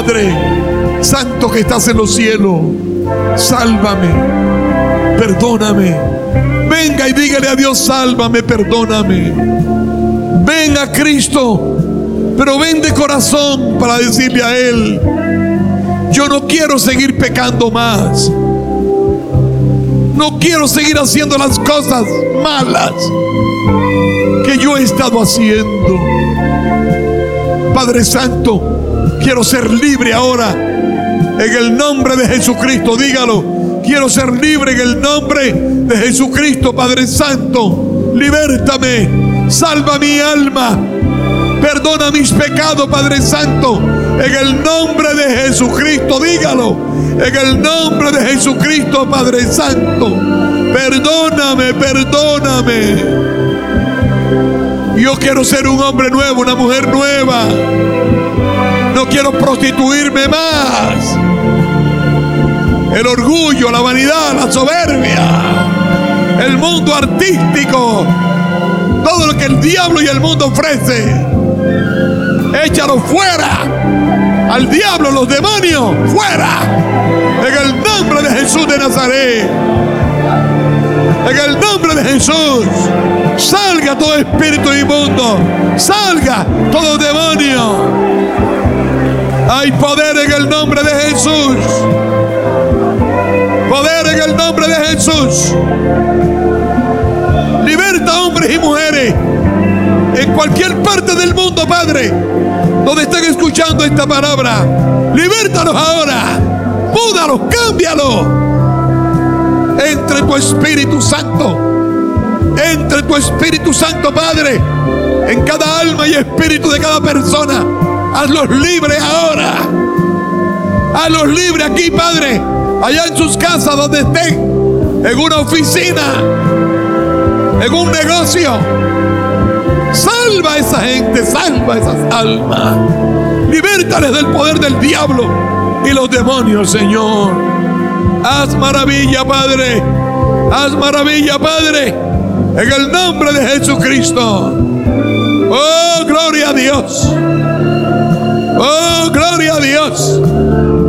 Padre Santo que estás en los cielos, sálvame, perdóname. Venga y dígale a Dios: sálvame, perdóname. Ven a Cristo, pero ven de corazón para decirle a Él: yo no quiero seguir pecando más. No quiero seguir haciendo las cosas malas que yo he estado haciendo. Padre Santo, quiero ser libre ahora en el nombre de Jesucristo. Dígalo: quiero ser libre en el nombre de Jesucristo. Padre Santo, libértame, salva mi alma, perdona mis pecados, Padre Santo, en el nombre de Jesucristo. Dígalo: en el nombre de Jesucristo, Padre Santo, perdóname, perdóname. Yo quiero ser un hombre nuevo, una mujer nueva. No quiero prostituirme más. El orgullo, la vanidad, la soberbia, el mundo artístico, todo lo que el diablo y el mundo ofrece, échalo fuera. Al diablo, los demonios, fuera. En el nombre de Jesús de Nazaret. En el nombre de Jesús. Salga todo espíritu inmundo. Salga todo demonio. Hay poder en el nombre de Jesús. Poder en el nombre de Jesús. Liberta hombres y mujeres en cualquier parte del mundo, Padre, donde están escuchando esta palabra. Libértalos ahora. Múdalos, cámbialos. Entre tu Espíritu Santo. Entre tu Espíritu Santo, Padre, en cada alma y espíritu de cada persona. Hazlos libres ahora. Hazlos libres aquí, Padre, allá en sus casas, donde estén, en una oficina, en un negocio. Salva a esa gente, salva a esas almas. Libértales del poder del diablo y los demonios, Señor. Haz maravilla, Padre. Haz maravilla, Padre, en el nombre de Jesucristo. Oh, gloria a Dios. Oh, gloria a Dios.